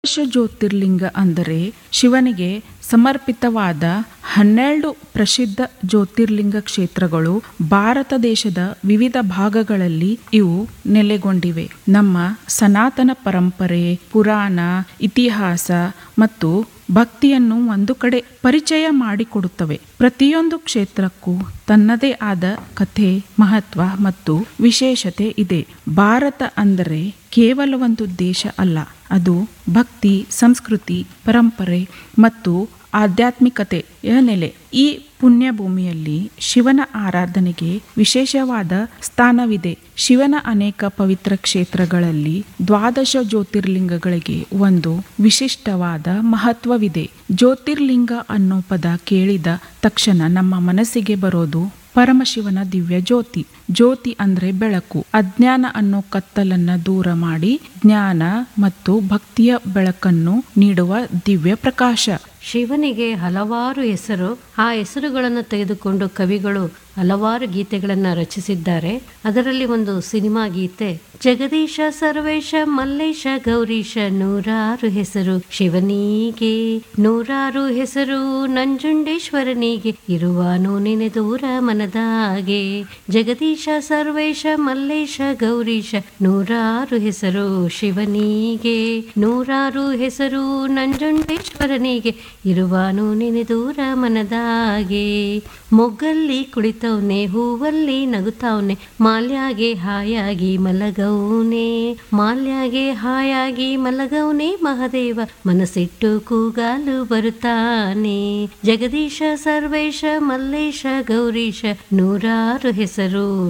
ಜ್ಯೋತಿರ್ಲಿಂಗ ಅಂದರೆ ಶಿವನಿಗೆ ಸಮರ್ಪಿತವಾದ 12 ಪ್ರಸಿದ್ಧ ಜ್ಯೋತಿರ್ಲಿಂಗ ಕ್ಷೇತ್ರಗಳು ಭಾರತ ದೇಶದ ವಿವಿಧ ಭಾಗಗಳಲ್ಲಿ ಇವು ನೆಲೆಗೊಂಡಿವೆ. ನಮ್ಮ ಸನಾತನ ಪರಂಪರೆ, ಪುರಾಣ, ಇತಿಹಾಸ ಮತ್ತು ಭಕ್ತಿಯನ್ನು ಒಂದು ಕಡೆ ಪರಿಚಯ ಮಾಡಿಕೊಡುತ್ತವೆ. ಪ್ರತಿಯೊಂದು ಕ್ಷೇತ್ರಕ್ಕೂ ತನ್ನದೇ ಆದ ಕಥೆ, ಮಹತ್ವ ಮತ್ತು ವಿಶೇಷತೆ ಇದೆ. ಭಾರತ ಅಂದರೆ ಕೇವಲ ಒಂದು ದೇಶ ಅಲ್ಲ, ಅದು ಭಕ್ತಿ, ಸಂಸ್ಕೃತಿ, ಪರಂಪರೆ ಮತ್ತು ಆಧ್ಯಾತ್ಮಿಕತೆಯ ನೆಲೆ. ಈ ಪುಣ್ಯಭೂಮಿಯಲ್ಲಿ ಶಿವನ ಆರಾಧನೆಗೆ ವಿಶೇಷವಾದ ಸ್ಥಾನವಿದೆ. ಶಿವನ ಅನೇಕ ಪವಿತ್ರ ಕ್ಷೇತ್ರಗಳಲ್ಲಿ 12 ಜ್ಯೋತಿರ್ಲಿಂಗಗಳಿಗೆ ಒಂದು ವಿಶಿಷ್ಟವಾದ ಮಹತ್ವವಿದೆ. ಜ್ಯೋತಿರ್ಲಿಂಗ ಅನ್ನೋ ಪದ ಕೇಳಿದ ತಕ್ಷಣ ನಮ್ಮ ಮನಸ್ಸಿಗೆ ಬರೋದು ಪರಮಶಿವನ ದಿವ್ಯ ಜ್ಯೋತಿ. ಜ್ಯೋತಿ ಅಂದ್ರೆ ಬೆಳಕು. ಅಜ್ಞಾನ ಅನ್ನೋ ಕತ್ತಲನ್ನ ದೂರ ಮಾಡಿ ಜ್ಞಾನ ಮತ್ತು ಭಕ್ತಿಯ ಬೆಳಕನ್ನು ನೀಡುವ ದಿವ್ಯ ಪ್ರಕಾಶ. ಶಿವನಿಗೆ ಹಲವಾರು ಹೆಸರು. ಆ ಹೆಸರುಗಳನ್ನು ತೆಗೆದುಕೊಂಡು ಕವಿಗಳು ಹಲವಾರು ಗೀತೆಗಳನ್ನು ರಚಿಸಿದ್ದಾರೆ. ಅದರಲ್ಲಿ ಒಂದು ಸಿನಿಮಾ ಗೀತೆ, ಜಗದೀಶ ಸರ್ವೇಶ ಮಲ್ಲೇಶ ಗೌರೀಶ ನೂರಾರು ಹೆಸರು ಶಿವನಿಗೆ, ನೂರಾರು ಹೆಸರು ನಂಜುಂಡೇಶ್ವರನಿಗೆ, ಇರುವಾನೋ ನೆನೆ ದೂರ ಮನದಾಗೆ. ಜಗದೀಶ ಸರ್ವೇಶ ಮಲ್ಲೇಶ ಗೌರೀಶ ನೂರಾರು ಹೆಸರು ಶಿವನಿಗೆ, ನೂರಾರು ಹೆಸರು ನಂಜುಂಡೇಶ್ವರನಿಗೆ, ಇರುವಾನೋ ನೆನೆ ದೂರ ಮನದಾಗೆ. ಮೊಗ್ಗಲ್ಲಿ ಕುಳಿತವ್ನೆ, ಹೂವಲ್ಲಿ ನಗುತ್ತವ್ನೆ, ಮಾಲ್ಯಾಗೆ ಹಾಯಾಗಿ ಮಲಗೌನೆ, ಮಾಲ್ಯಾಗೆ ಹಾಯಾಗಿ ಮಲಗೌನೆ ಮಹದೇವ, ಮನಸ್ಸಿಟ್ಟು ಕೂಗಾಲು ಬರುತ್ತಾನೆ. ಜಗದೀಶ ಸರ್ವೇಶ ಮಲ್ಲೇಶ ಗೌರೀಶ ನೂರಾರು ಹೆಸರು